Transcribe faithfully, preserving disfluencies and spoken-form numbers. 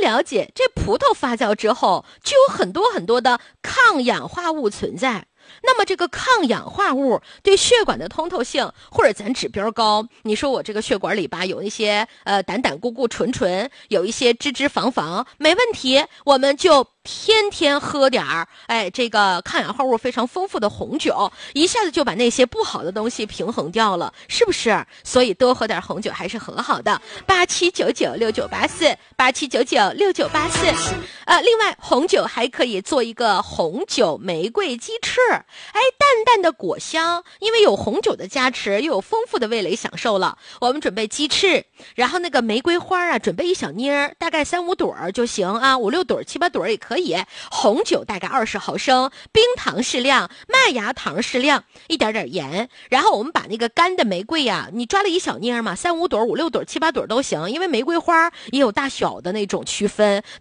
了解，这葡萄发酵之后就有很多很多的抗氧化物存在。那么这个抗氧化物对血管的通透性，或者咱指标高，你说我这个血管里吧有一些呃胆胆固固醇醇，有一些脂脂肪肪，没问题，我们就天天喝点儿，哎，这个抗氧化物非常丰富的红酒，一下子就把那些不好的东西平衡掉了，是不是？所以多喝点红酒还是很好的。八七九九六九八四，八七九九六九八四。呃，另外红酒还可以做一个红酒玫瑰鸡翅，哎，淡淡的果香，因为有红酒的加持，又有丰富的味蕾享受了。我们准备鸡翅，然后那个玫瑰花啊，准备一小捏儿，大概三五朵儿就行啊，五六朵儿、七八朵儿也可以。红酒大概二十毫升，冰糖适量，麦芽糖适量，一点点盐。然后我们把那个干的玫瑰呀、啊，你抓了一小捏儿嘛，三五朵、五六朵、七八朵都行，因为玫瑰花也有大小的那种区分，